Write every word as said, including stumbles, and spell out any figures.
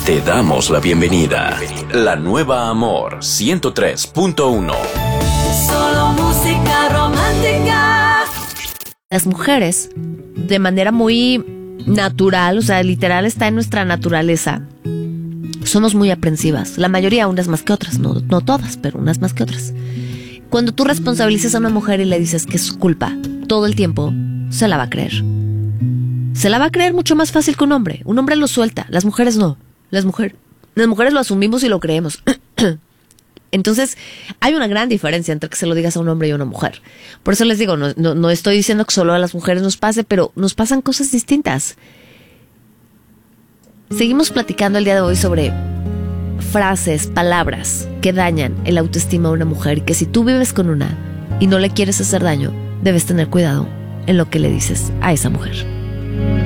Te damos la bienvenida. La nueva Amor ciento tres punto uno. Solo música romántica. Las mujeres, de manera muy natural, o sea, literal está en nuestra naturaleza, somos muy aprensivas. La mayoría, unas más que otras, no, no todas, pero unas más que otras. Cuando tú responsabilizas a una mujer y le dices que es su culpa todo el tiempo, se la va a creer. Se la va a creer mucho más fácil que un hombre. Un hombre lo suelta, las mujeres no. Las mujeres, las mujeres lo asumimos y lo creemos. Entonces, hay una gran diferencia entre que se lo digas a un hombre y a una mujer. Por eso les digo, no, no, no estoy diciendo que solo a las mujeres nos pase, pero nos pasan cosas distintas. Seguimos platicando el día de hoy sobre frases, palabras que dañan el autoestima de una mujer, y que si tú vives con una y no le quieres hacer daño, debes tener cuidado en lo que le dices a esa mujer.